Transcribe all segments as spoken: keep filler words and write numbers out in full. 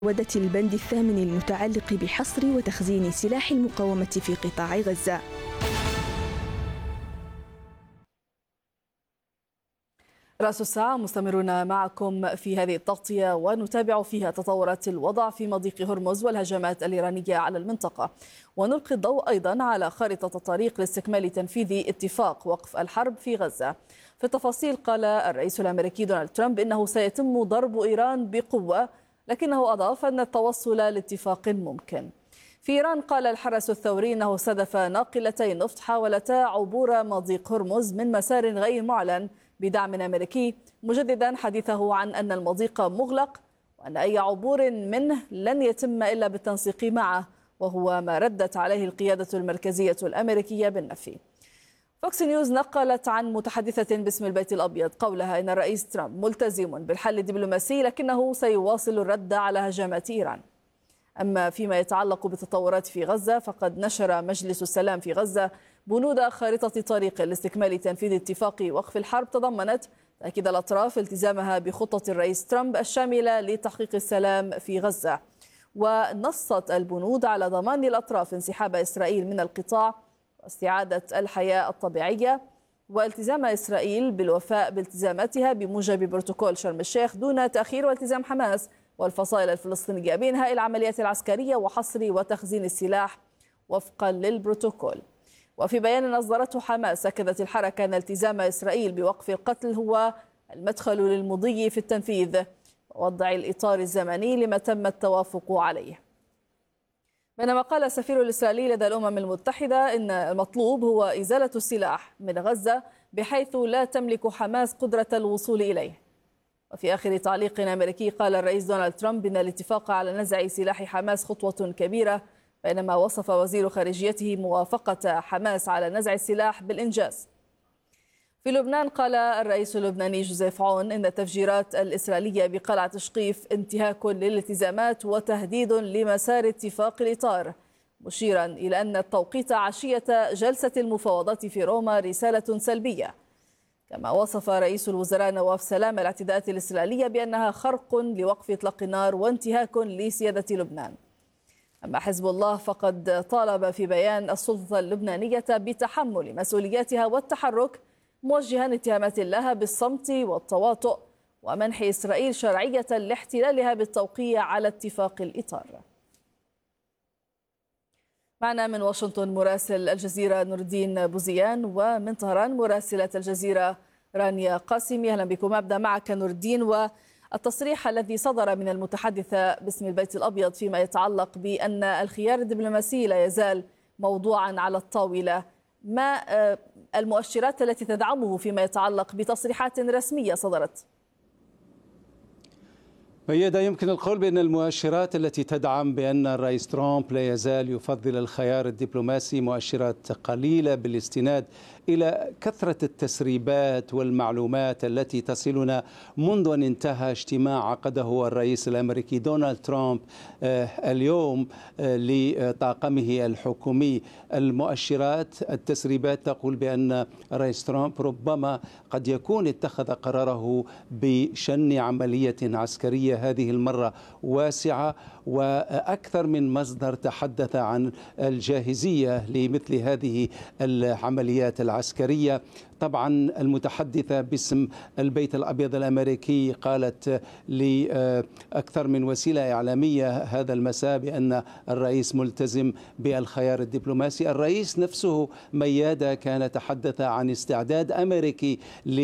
ودة البند الثامن المتعلق بحصر وتخزين سلاح المقاومة في قطاع غزة. رأس الساعة مستمرون معكم في هذه التغطية ونتابع فيها تطورات الوضع في مضيق هرمز والهجمات الإيرانية على المنطقة، ونلقي الضوء أيضا على خارطة الطريق لاستكمال تنفيذ اتفاق وقف الحرب في غزة. في التفاصيل قال الرئيس الأمريكي دونالد ترامب إنه سيتم ضرب إيران بقوة، لكنه أضاف أن التوصل لاتفاق ممكن. في إيران قال الحرس الثوري أنه استهدف ناقلتي نفط حاولتا عبور مضيق هرمز من مسار غير معلن بدعم أمريكي، مجددا حديثه عن أن المضيق مغلق وأن أي عبور منه لن يتم إلا بالتنسيق معه، وهو ما ردت عليه القيادة المركزية الأمريكية بالنفي. فوكس نيوز نقلت عن متحدثة باسم البيت الأبيض قولها إن الرئيس ترامب ملتزم بالحل الدبلوماسي، لكنه سيواصل الرد على هجمات إيران. أما فيما يتعلق بالتطورات في غزة، فقد نشر مجلس السلام في غزة بنود خارطة طريق لاستكمال تنفيذ اتفاق وقف الحرب تضمنت تأكيد الأطراف التزامها بخطة الرئيس ترامب الشاملة لتحقيق السلام في غزة. ونصت البنود على ضمان الأطراف انسحاب إسرائيل من القطاع واستعادة الحياة الطبيعية، والتزام إسرائيل بالوفاء بالتزاماتها بموجب بروتوكول شرم الشيخ دون تأخير، والتزام حماس والفصائل الفلسطينية بإنهاء العمليات العسكرية وحصر وتخزين السلاح وفقا للبروتوكول. وفي بيان أصدرته حماس أكدت الحركة أن التزام إسرائيل بوقف القتل هو المدخل للمضي في التنفيذ ووضع الإطار الزمني لما تم التوافق عليه. بينما قال السفير الإسرائيلي لدى الأمم المتحدة إن المطلوب هو إزالة السلاح من غزة بحيث لا تملك حماس قدرة الوصول إليه. وفي آخر تعليق أمريكي قال الرئيس دونالد ترامب إن الاتفاق على نزع سلاح حماس خطوة كبيرة، بينما وصف وزير خارجيته موافقة حماس على نزع السلاح بالإنجاز. في لبنان قال الرئيس اللبناني جوزيف عون إن التفجيرات الإسرائيلية بقلعة شقيف انتهاك للالتزامات وتهديد لمسار اتفاق الإطار، مشيرا إلى أن التوقيت عشية جلسة المفاوضات في روما رسالة سلبية. كما وصف رئيس الوزراء نواف سلام الاعتداءات الإسرائيلية بأنها خرق لوقف إطلاق النار وانتهاك لسيادة لبنان. أما حزب الله فقد طالب في بيان السلطة اللبنانية بتحمل مسؤولياتها والتحرك، موجها اتهامات لها بالصمت والتواطؤ ومنح إسرائيل شرعية لاحتلالها بالتوقيع على اتفاق الإطار. معنا من واشنطن مراسل الجزيرة نور الدين بوزيان، ومن طهران مراسلة الجزيرة رانيا قاسمي. أهلا بكم. أبدأ معك نور الدين، والتصريح الذي صدر من المتحدثة باسم البيت الأبيض فيما يتعلق بأن الخيار الدبلوماسي لا يزال موضوعا على الطاولة، ما المؤشرات التي تدعمه فيما يتعلق بتصريحات رسمية صدرت؟ ميادة، يمكن القول بأن المؤشرات التي تدعم بأن الرئيس ترامب لا يزال يفضل الخيار الدبلوماسي مؤشرات قليلة بالاستناد إلى كثرة التسريبات والمعلومات التي تصلنا منذ أن انتهى اجتماع عقده الرئيس الأمريكي دونالد ترامب اليوم لطاقمه الحكومي. المؤشرات التسريبات تقول بأن الرئيس ترامب ربما قد يكون اتخذ قراره بشن عملية عسكرية هذه المرة واسعة، وأكثر من مصدر تحدث عن الجاهزية لمثل هذه العمليات العسكرية. طبعا المتحدثة باسم البيت الأبيض الأمريكي قالت لأكثر من وسيلة إعلامية هذا المساء بأن الرئيس ملتزم بالخيار الدبلوماسي. الرئيس نفسه ميادة كان تحدث عن استعداد أمريكي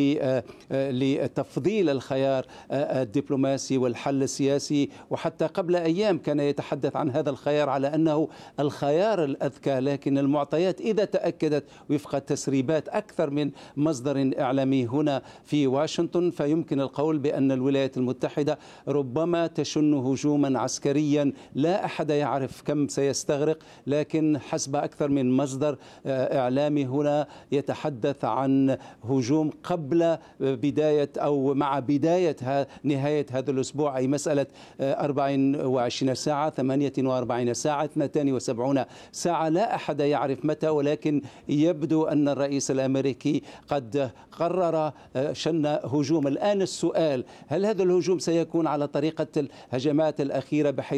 لتفضيل الخيار الدبلوماسي والحل السياسي، وحتى قبل أيام كان يتحدث عن هذا الخيار على أنه الخيار الأذكى. لكن المعطيات إذا تأكدت وفق التسريبات أكثر من مصدر إعلامي هنا في واشنطن، فيمكن القول بأن الولايات المتحدة ربما تشن هجوما عسكريا لا أحد يعرف كم سيستغرق، لكن حسب أكثر من مصدر إعلامي هنا يتحدث عن هجوم قبل بداية أو مع بداية نهاية هذا الأسبوع، أي مسألة أربع وعشرين ساعة، ثمانية وأربعين ساعة، اثنتين وسبعين ساعة، لا أحد يعرف متى. ولكن يبدو أن الرئيس الأمريكي قد قرر شن هجوم. الآن السؤال، هل هذا الهجوم سيكون على طريقة الهجمات الأخيرة بحيث